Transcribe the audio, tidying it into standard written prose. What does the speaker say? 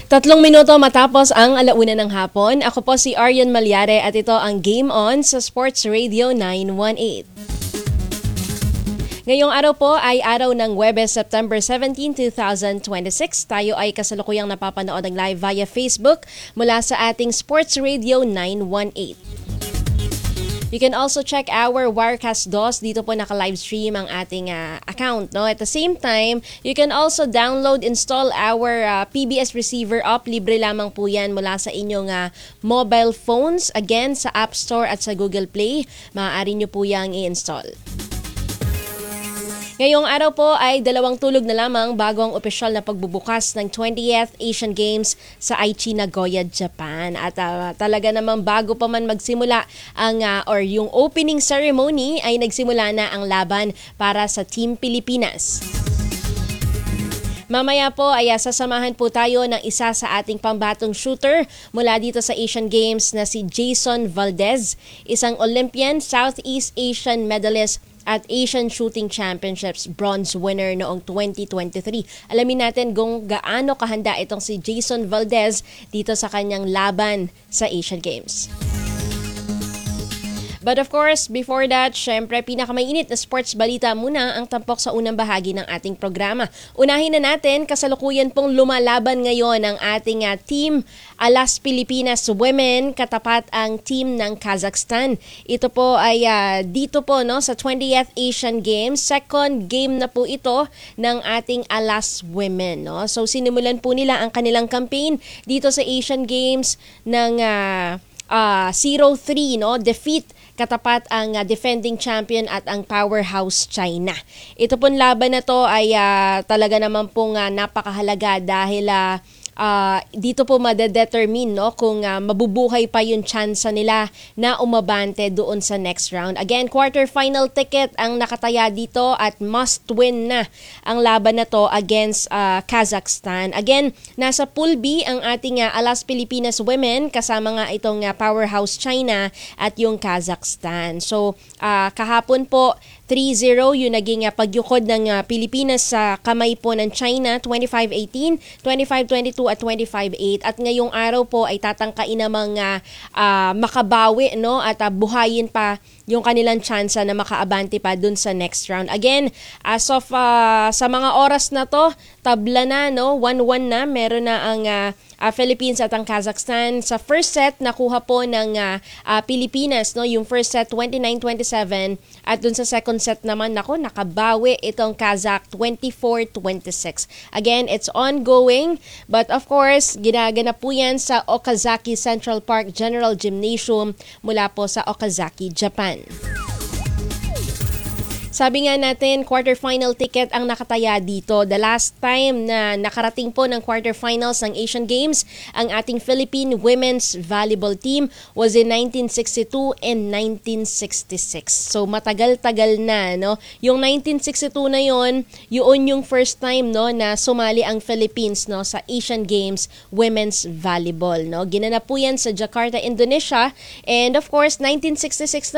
3 minuto matapos ang 1:00 ng hapon. Ako po si Aryan Malyare at ito ang Game On sa Sports Radio 918. Ngayong araw po ay araw ng Huwebes, September 17, 2026. Tayo ay kasalukuyang napapanood ng live via Facebook mula sa ating Sports Radio 918. You can also check our Wirecast DOS. Dito po naka-live stream ang ating account. No? At the same time, you can also download, install our PBS Receiver app. Libre lamang po yan mula sa inyong mobile phones. Again, sa App Store at sa Google Play. Maaari nyo po yang i-install. Ngayong araw po ay 2 tulog na lamang bago ang opisyal na pagbubukas ng 20th Asian Games sa Aichi, Nagoya, Japan. At talaga namang bago pa man magsimula ang yung opening ceremony ay nagsimula na ang laban para sa Team Pilipinas. Mamaya po ay sasamahan po tayo ng isa sa ating pambatong shooter mula dito sa Asian Games na si Jason Valdez, isang Olympian, Southeast Asian medalist at Asian Shooting Championships bronze winner noong 2023. Alamin natin kung gaano kahanda itong si Jason Valdez dito sa kanyang laban sa Asian Games. But of course, before that, syempre pinakamainit na sports balita muna ang tampok sa unang bahagi ng ating programa. Unahin na natin, kasalukuyan pong lumalaban ngayon ang ating team Alas Pilipinas Women, katapat ang team ng Kazakhstan. Ito po ay dito po no sa 20th Asian Games, second game na po ito ng ating Alas Women. No? So sinimulan po nila ang kanilang campaign dito sa Asian Games ng 0-3, no? Defeat katapat ang defending champion at ang powerhouse China. Ito pong laban na to ay talaga naman pong napakahalaga dahil dito po madedetermine no, kung mabubuhay pa yung chance nila na umabante doon sa next round. Again, quarterfinal ticket ang nakataya dito at must win na ang laban na to against Kazakhstan. Again, nasa Pool B ang ating Alas Pilipinas Women kasama nga itong powerhouse China at yung Kazakhstan. So, kahapon po 3-0 yung naging pagyukod ng Pilipinas sa kamay po ng China, 25-18, 25-22 at 25-8. At ngayong araw po ay tatangkain namang makabawi no at buhayin pa yung kanilang tsansa na makaabante pa dun sa next round. Again, as of sa mga oras na to, tabla na no, 1-1 na, meron na ang Philippines at ang Kazakhstan. Sa first set nakuha po ng Pilipinas no, yung first set 29-27 at dun sa second set naman nakabawi itong Kazakh 24-26. Again, it's ongoing but of course ginaganap po yan sa Okazaki Central Park General Gymnasium mula po sa Okazaki, Japan. Sabi nga natin, quarterfinal ticket ang nakataya dito. The last time na nakarating po ng quarterfinals ng Asian Games, ang ating Philippine women's volleyball team was in 1962 and 1966. So matagal-tagal na, no? Yung 1962 na yun yung first time no na sumali ang Philippines no sa Asian Games women's volleyball, no? Ginanap po yan sa Jakarta, Indonesia. And of course, 1966